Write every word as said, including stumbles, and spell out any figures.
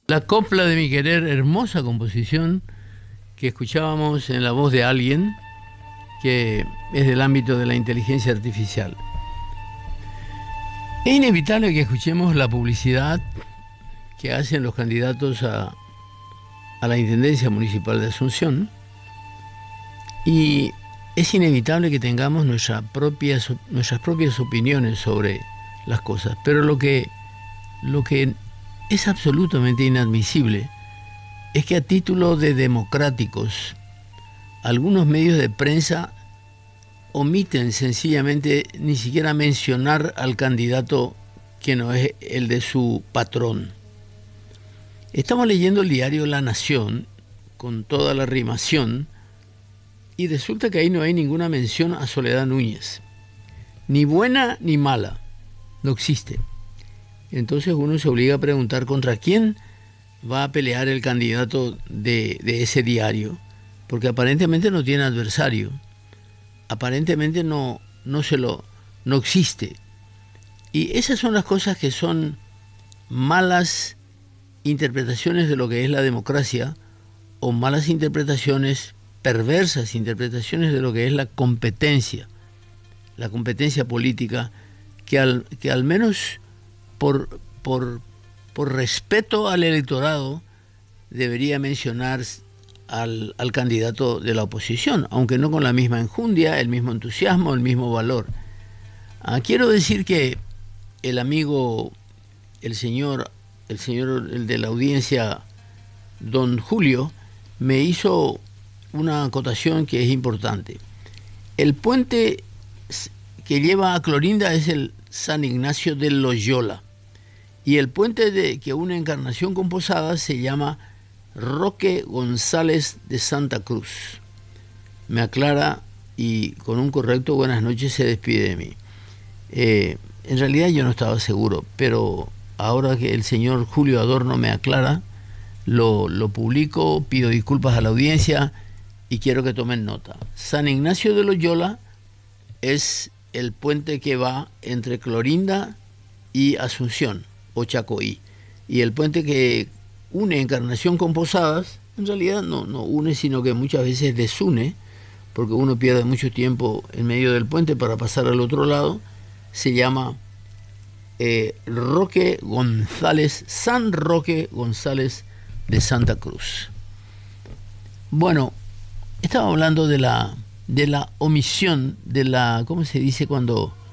La copla de mi querer, hermosa composición que escuchábamos en la voz de alguien que es del ámbito de la inteligencia artificial. Es inevitable que escuchemos la publicidad que hacen los candidatos a, a la Intendencia Municipal de Asunción, y es inevitable que tengamos nuestra propia, nuestras propias opiniones sobre las cosas, pero lo que, lo que es absolutamente inadmisible es que a título de democráticos algunos medios de prensa omiten sencillamente ni siquiera mencionar al candidato que no es el de su patrón. Estamos leyendo el diario La Nación con toda la rimación y resulta que ahí no hay ninguna mención a Soledad Núñez, ni buena ni mala, no existe. Entonces uno se obliga a preguntar contra quién va a pelear el candidato de, de ese diario, porque aparentemente no tiene adversario, aparentemente no, no, se lo, no existe. Y esas son las cosas que son malas interpretaciones de lo que es la democracia, o malas interpretaciones, perversas interpretaciones de lo que es la competencia, la competencia política, que al, que al menos por, por, por respeto al electorado debería mencionar al, al candidato de la oposición, aunque no con la misma enjundia, el mismo entusiasmo, el mismo valor. Ah, quiero decir que el amigo, el señor, el señor el de la audiencia, don Julio, me hizo una acotación que es importante. El puente que lleva a Clorinda es el San Ignacio de Loyola, y el puente de, que une Encarnación con Posadas se llama Roque González de Santa Cruz. Me aclara y con un correcto buenas noches se despide de mí. Eh, en realidad yo no estaba seguro, pero ahora que el señor Julio Adorno me aclara, lo, lo publico, pido disculpas a la audiencia y quiero que tomen nota. San Ignacio de Loyola es el puente que va entre Clorinda y Asunción, o Chacoí, y el puente que une Encarnación con Posadas, en realidad no, no une, sino que muchas veces desune, porque uno pierde mucho tiempo en medio del puente para pasar al otro lado. Se llama eh, Roque González, San Roque González de Santa Cruz. Bueno, estaba hablando de la, de la omisión, de la, ¿cómo se dice cuando